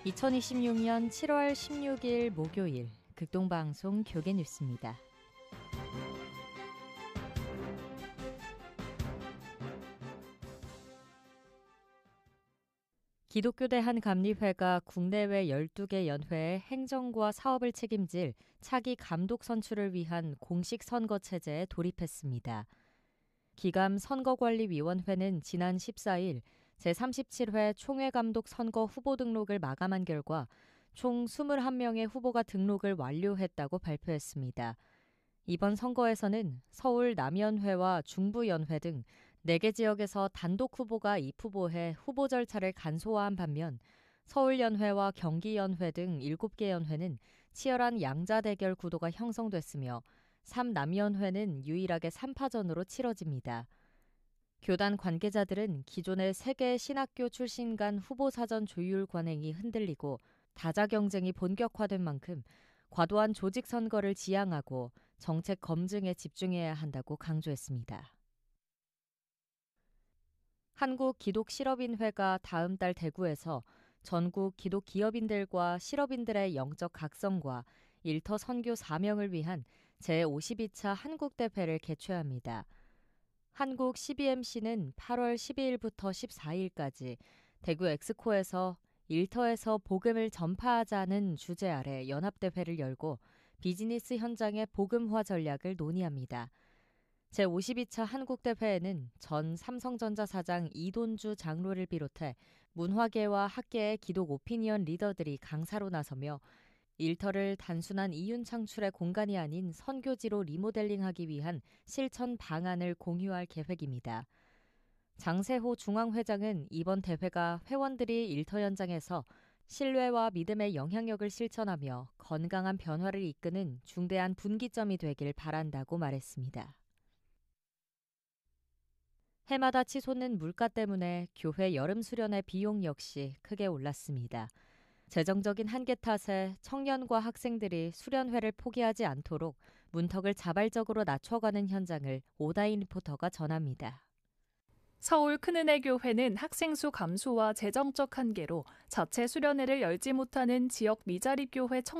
2026년 7월 16일 목요일 극동방송 교계뉴스입니다. 기독교대 한 감리회가 국내외 12개 연회의 행정과 사업을 책임질 차기 감독 선출을 위한 공식 선거 체제에 돌입했습니다. 기감 선거관리위원회는 지난 14일 제37회 총회감독 선거 후보 등록을 마감한 결과 총 21명의 후보가 등록을 완료했다고 발표했습니다. 이번 선거에서는 서울 남연회와 중부연회 등 4개 지역에서 단독 후보가 입후보해 후보 절차를 간소화한 반면 서울연회와 경기연회 등 7개 연회는 치열한 양자 대결 구도가 형성됐으며 3남연회는 유일하게 3파전으로 치러집니다. 교단 관계자들은 기존의 3개 신학교 출신 간 후보 사전 조율 관행이 흔들리고 다자 경쟁이 본격화된 만큼 과도한 조직 선거를 지양하고 정책 검증에 집중해야 한다고 강조했습니다. 한국기독실업인회가 다음 달 대구에서 전국 기독기업인들과 실업인들의 영적 각성과 일터 선교 사명을 위한 제52차 한국대회를 개최합니다. 한국 CBMC는 8월 12일부터 14일까지 대구 엑스코에서 일터에서 복음을 전파하자는 주제 아래 연합대회를 열고 비즈니스 현장의 복음화 전략을 논의합니다. 제52차 한국대회에는 전 삼성전자 사장 이돈주 장로를 비롯해 문화계와 학계의 기독 오피니언 리더들이 강사로 나서며 일터를 단순한 이윤 창출의 공간이 아닌 선교지로 리모델링하기 위한 실천 방안을 공유할 계획입니다. 장세호 중앙회장은 이번 대회가 회원들이 일터 현장에서 신뢰와 믿음의 영향력을 실천하며 건강한 변화를 이끄는 중대한 분기점이 되길 바란다고 말했습니다. 해마다 치솟는 물가 때문에 교회 여름 수련회 비용 역시 크게 올랐습니다. 재정적인 한계 탓에 청년과 학생들이 수련회를 포기하지 않도록 문턱을 자발적으로 낮춰가는 현장을 오다인 리포터가 전합니다. 서울 큰은혜교회는 학생 수 감소와 재정적 한계로 자체 수련회를 열지 못하는 지역 미자립교회